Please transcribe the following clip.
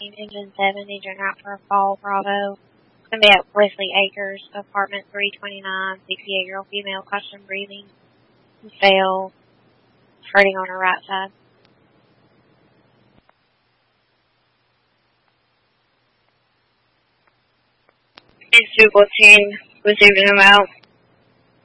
Engine 7, engine out for a fall, Bravo. It's going to be at Wesley Acres, apartment 329, 68-year-old female, question breathing, fail, hurting on her right side. It's 214, receiving him out.